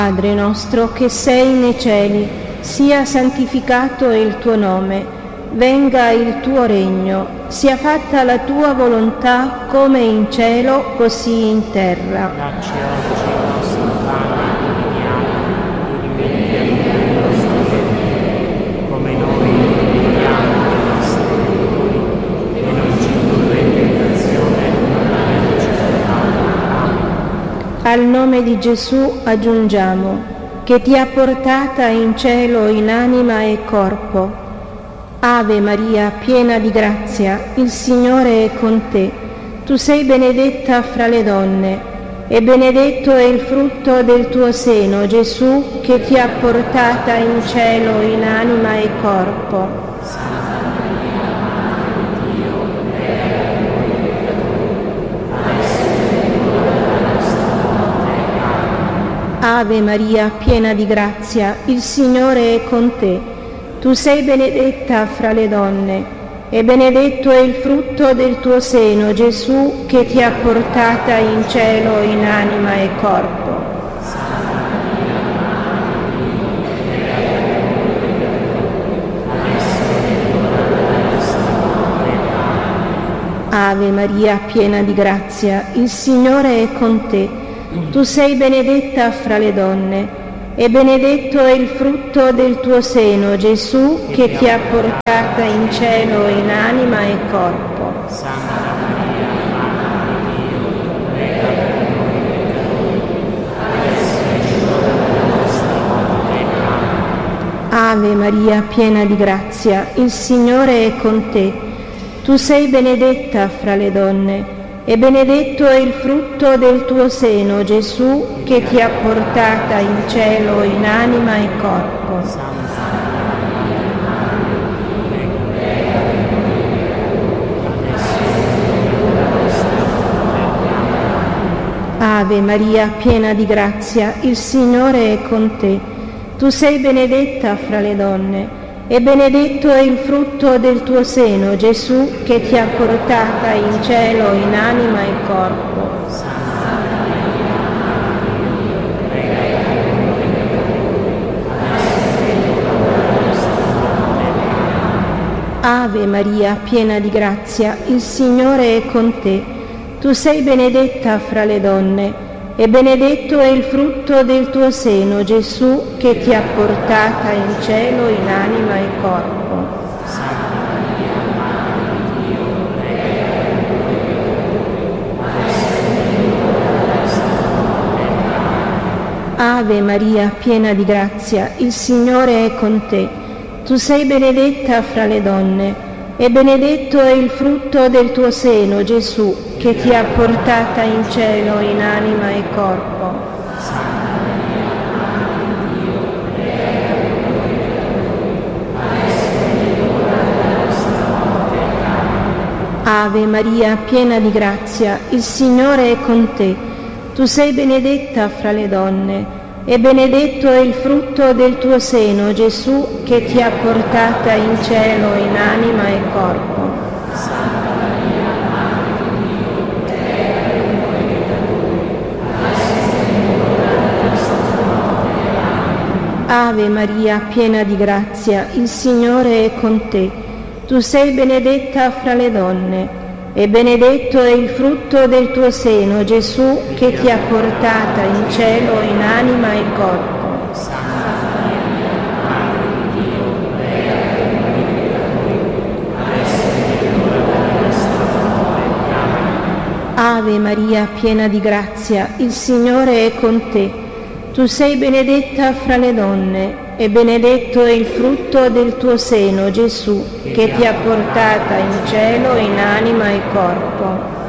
Padre nostro che sei nei cieli, sia santificato il tuo nome, venga il tuo regno, sia fatta la tua volontà come in cielo così in terra. Dacci oggi il nostro pane quotidiano, dimentichiamo i nostri debiti, come noi dimentichiamo i nostri debitori, e non ci indurre in tentazione, ma liberaci dal male. Amen. Al nome di Gesù aggiungiamo, che ti ha portata in cielo in anima e corpo. Ave Maria, piena di grazia, il Signore è con te. Tu sei benedetta fra le donne, e benedetto è il frutto del tuo seno, Gesù, che ti ha portata in cielo in anima e corpo. Ave Maria, piena di grazia, il Signore è con te. Tu sei benedetta fra le donne, e benedetto è il frutto del tuo seno, Gesù, che ti ha portata in cielo in anima e corpo. Ave Maria, piena di grazia, il Signore è con te. Tu sei benedetta fra le donne, e benedetto è il frutto del tuo seno, Gesù, che ti ha portata in cielo in anima e corpo. Santa Maria, Madre di Dio, prega per noi peccatori, adesso è l'ora della nostra morte. Amen. Ave Maria, piena di grazia, il Signore è con te. Tu sei benedetta fra le donne, e benedetto è il frutto del tuo seno, Gesù, che ti ha portata in cielo in anima e corpo. Santa Maria, Madre di Dio, prega per noi peccatori, adesso è l'ora della nostra morte. Amen. Ave Maria, piena di grazia, il Signore è con te. Tu sei benedetta fra le donne, e benedetto è il frutto del tuo seno, Gesù, che ti ha portata in cielo in anima e corpo. Santa Maria, Madre di Dio, prega per noi peccatori, adesso è l'ora della nostra morte. Amen. Ave Maria, piena di grazia, il Signore è con te. Tu sei benedetta fra le donne, e benedetto è il frutto del tuo seno, Gesù, che ti ha portata in cielo in anima e corpo. Santa Maria, Madre di Dio, prega per noi peccatori, adesso è l'ora della nostra morte. Amen. Ave Maria, piena di grazia, il Signore è con te. Tu sei benedetta fra le donne, e benedetto è il frutto del tuo seno, Gesù, che ti ha portata in cielo in anima e corpo. Santa Maria, Madre di Dio, prega per noi peccatori, adesso è l'ora della nostra morte. Amen. Ave Maria, piena di grazia, il Signore è con te. Tu sei benedetta fra le donne, e benedetto è il frutto del tuo seno, Gesù, che ti ha portata in cielo in anima e corpo. Santa Maria, Madre di Dio, prega per noi peccatori, adesso è l'ora della nostra morte. Amen. Ave Maria, piena di grazia, il Signore è con te. Tu sei benedetta fra le donne, e benedetto è il frutto del tuo seno, Gesù, che ti ha portata in cielo in anima e corpo. Santa Maria, Madre di Dio, prega per noi peccatori, adesso è l'ora della nostra morte. Amen. Ave Maria, piena di grazia, il Signore è con te. Tu sei benedetta fra le donne, e benedetto è il frutto del tuo seno, Gesù, che ti ha portata in cielo in anima e corpo.